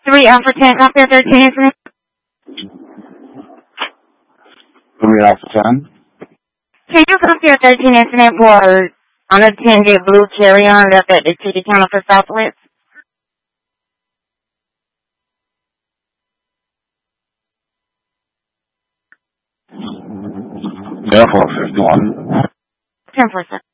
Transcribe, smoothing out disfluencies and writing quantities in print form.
3 Alpha 10, copy 13 incident. 3 Alpha 10. Can you copy a 13 incident for unattended blue carry-on left at the ticket counter for Southwest? Air Force 51. 10-4, sir.